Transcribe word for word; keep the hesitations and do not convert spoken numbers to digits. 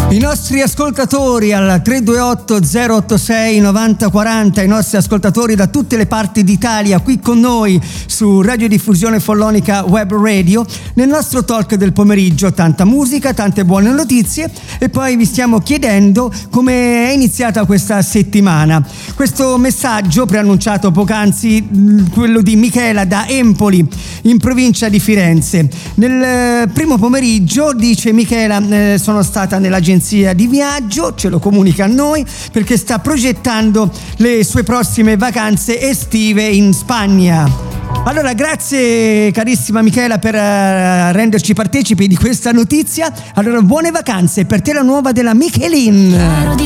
I nostri ascoltatori al tre due otto zero otto sei nove zero quattro zero, i nostri ascoltatori da tutte le parti d'Italia qui con noi su Radiodiffusione Follonica Web Radio nel nostro talk del pomeriggio, tanta musica, tante buone notizie e poi vi stiamo chiedendo come è iniziata questa settimana. Questo messaggio preannunciato poc'anzi, quello di Michela da Empoli in provincia di Firenze. Nel primo pomeriggio, dice Michela, eh, sono stata nell'agenzia di viaggio, ce lo comunica a noi perché sta progettando le sue prossime vacanze estive in Spagna. Allora, grazie carissima Michela per uh, renderci partecipi di questa notizia. Allora, buone vacanze, per te la nuova della Michelin.